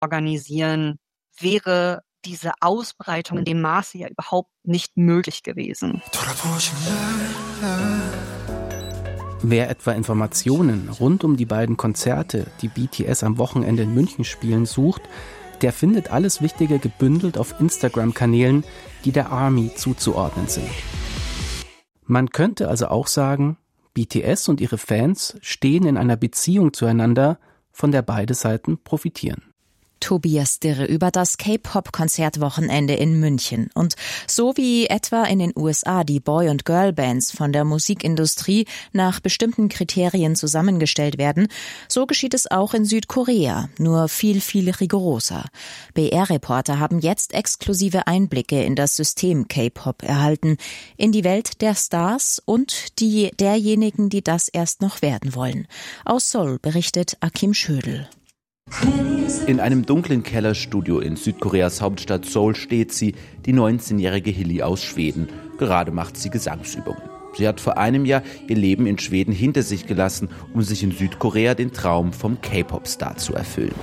organisieren, wäre diese Ausbreitung in dem Maße ja überhaupt nicht möglich gewesen. Wer etwa Informationen rund um die beiden Konzerte, die BTS am Wochenende in München spielen, sucht, der findet alles Wichtige gebündelt auf Instagram-Kanälen, die der ARMY zuzuordnen sind. Man könnte also auch sagen, BTS und ihre Fans stehen in einer Beziehung zueinander, von der beide Seiten profitieren. Tobias Dirre über das K-Pop-Konzertwochenende in München. Und so wie etwa in den USA die Boy- und Girl-Bands von der Musikindustrie nach bestimmten Kriterien zusammengestellt werden, so geschieht es auch in Südkorea, nur viel, viel rigoroser. BR-Reporter haben jetzt exklusive Einblicke in das System K-Pop erhalten, in die Welt der Stars und derjenigen, die das erst noch werden wollen. Aus Seoul berichtet Akim Schödel. In einem dunklen Kellerstudio in Südkoreas Hauptstadt Seoul steht sie, die 19-jährige Hilly aus Schweden. Gerade macht sie Gesangsübungen. Sie hat vor einem Jahr ihr Leben in Schweden hinter sich gelassen, um sich in Südkorea den Traum vom K-Pop-Star zu erfüllen.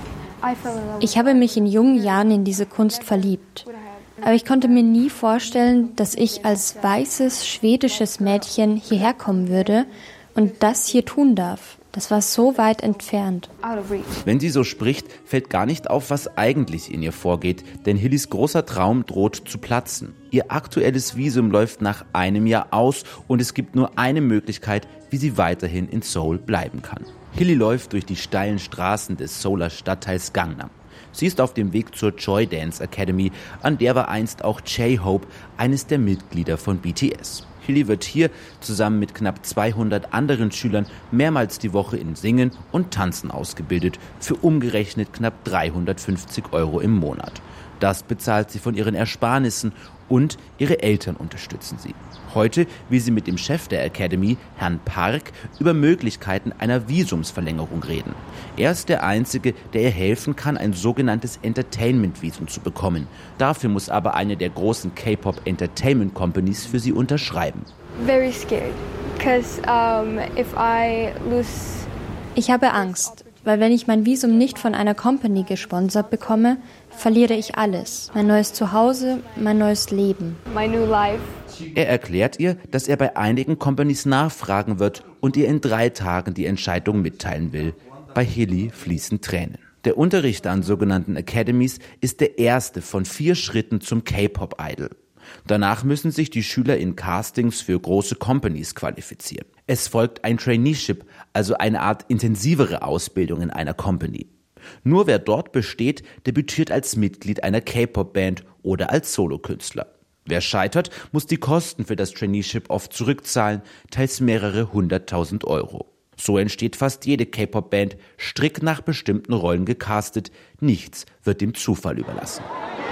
Ich habe mich in jungen Jahren in diese Kunst verliebt. Aber ich konnte mir nie vorstellen, dass ich als weißes schwedisches Mädchen hierher kommen würde und das hier tun darf. Das war so weit entfernt. Wenn sie so spricht, fällt gar nicht auf, was eigentlich in ihr vorgeht, denn Hillys großer Traum droht zu platzen. Ihr aktuelles Visum läuft nach einem Jahr aus und es gibt nur eine Möglichkeit, wie sie weiterhin in Seoul bleiben kann. Hilly läuft durch die steilen Straßen des Seouler Stadtteils Gangnam. Sie ist auf dem Weg zur Joy Dance Academy, an der war einst auch J-Hope, eines der Mitglieder von BTS. Hilly wird hier zusammen mit knapp 200 anderen Schülern mehrmals die Woche in Singen und Tanzen ausgebildet, für umgerechnet knapp 350 € im Monat. Das bezahlt sie von ihren Ersparnissen und ihre Eltern unterstützen sie. Heute will sie mit dem Chef der Academy, Herrn Park, über Möglichkeiten einer Visumsverlängerung reden. Er ist der Einzige, der ihr helfen kann, ein sogenanntes Entertainment-Visum zu bekommen. Dafür muss aber eine der großen K-Pop-Entertainment-Companies für sie unterschreiben. Very scared, because if I lose. Ich habe Angst, weil wenn ich mein Visum nicht von einer Company gesponsert bekomme, verliere ich alles. Mein neues Zuhause, mein neues Leben. My new life. Er erklärt ihr, dass er bei einigen Companies nachfragen wird und ihr in 3 Tagen die Entscheidung mitteilen will. Bei Hilly fließen Tränen. Der Unterricht an sogenannten Academies ist der erste von 4 Schritten zum K-Pop-Idol. Danach müssen sich die Schüler in Castings für große Companies qualifizieren. Es folgt ein Traineeship, also eine Art intensivere Ausbildung in einer Company. Nur wer dort besteht, debütiert als Mitglied einer K-Pop-Band oder als Solokünstler. Wer scheitert, muss die Kosten für das Traineeship oft zurückzahlen, teils mehrere 100.000 €. So entsteht fast jede K-Pop-Band strikt nach bestimmten Rollen gecastet. Nichts wird dem Zufall überlassen.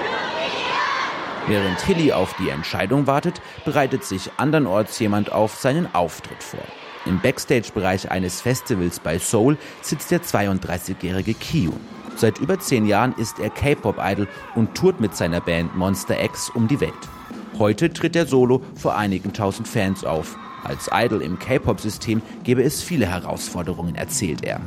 Während Hilly auf die Entscheidung wartet, bereitet sich andernorts jemand auf seinen Auftritt vor. Im Backstage-Bereich eines Festivals bei Seoul sitzt der 32-jährige Kyun. Seit über 10 Jahren ist er K-Pop-Idol und tourt mit seiner Band Monster X um die Welt. Heute tritt er solo vor einigen tausend Fans auf. Als Idol im K-Pop-System gäbe es viele Herausforderungen, erzählt er.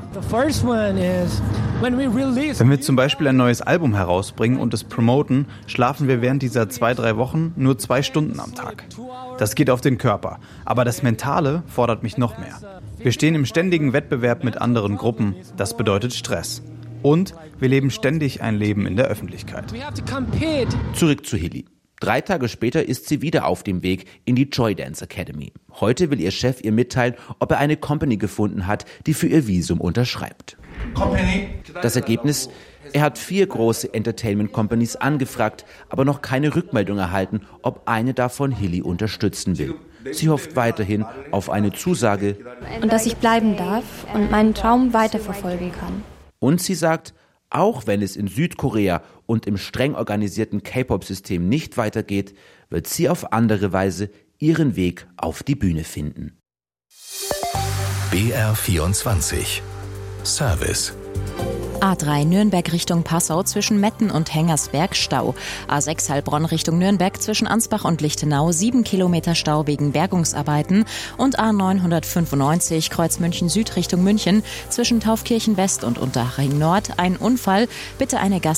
Wenn wir zum Beispiel ein neues Album herausbringen und es promoten, schlafen wir während dieser 2-3 Wochen nur 2 Stunden am Tag. Das geht auf den Körper, aber das Mentale fordert mich noch mehr. Wir stehen im ständigen Wettbewerb mit anderen Gruppen, das bedeutet Stress. Und wir leben ständig ein Leben in der Öffentlichkeit. Zurück zu Hilly. 3 Tage später ist sie wieder auf dem Weg in die Joy Dance Academy. Heute will ihr Chef ihr mitteilen, ob er eine Company gefunden hat, die für ihr Visum unterschreibt. Das Ergebnis? Er hat 4 große Entertainment Companies angefragt, aber noch keine Rückmeldung erhalten, ob eine davon Hilly unterstützen will. Sie hofft weiterhin auf eine Zusage. Und dass ich bleiben darf und meinen Traum weiterverfolgen kann. Und sie sagt, auch wenn es in Südkorea und im streng organisierten K-Pop-System nicht weitergeht, wird sie auf andere Weise ihren Weg auf die Bühne finden. BR24 Service A3 Nürnberg Richtung Passau zwischen Metten und Hengersberg Stau. A6 Heilbronn Richtung Nürnberg zwischen Ansbach und Lichtenau 7 Kilometer Stau wegen Bergungsarbeiten. Und A995 Kreuz München Süd Richtung München zwischen Taufkirchen West und Unterhaching Nord ein Unfall. Bitte eine